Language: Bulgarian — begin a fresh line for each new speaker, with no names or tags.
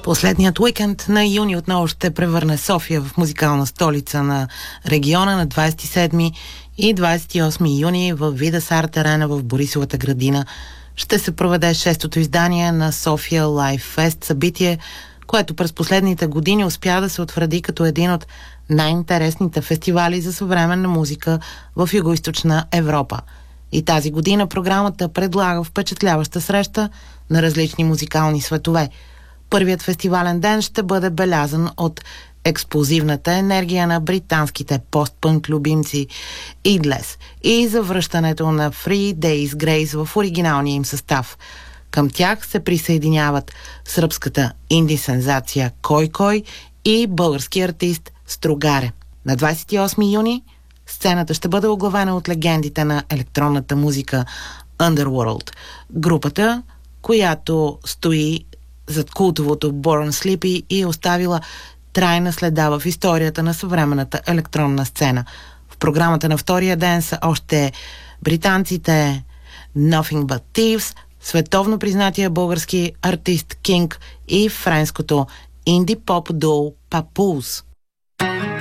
Последният уикенд на юни отново ще превърне София в музикална столица на региона на 27 и 28 юни в Видас Арт Арена в Борисовата градина. Ще се проведе 6-то издание на София Лайв Фест, събитие, което през последните години успя да се утвърди като един от най-интересните фестивали за съвременна музика в Югоизточна Европа. И тази година програмата предлага впечатляваща среща на различни музикални светове. Първият фестивален ден ще бъде белязан от експлозивната енергия на британските постпънк любимци Idles и завръщането на Three Days Grace в оригиналния им състав. Към тях се присъединяват сръбската инди сензация Кой Кой и български артист Стругаре. На 28 юни сцената ще бъде оглавена от легендите на електронната музика Underworld, групата, която стои зад култовото Born Slippy и оставила трайна следа в историята на съвременната електронна сцена. В програмата на втория ден са още британците Nothing But Thieves, световно признатия български артист King и френското инди поп дуо Papoose.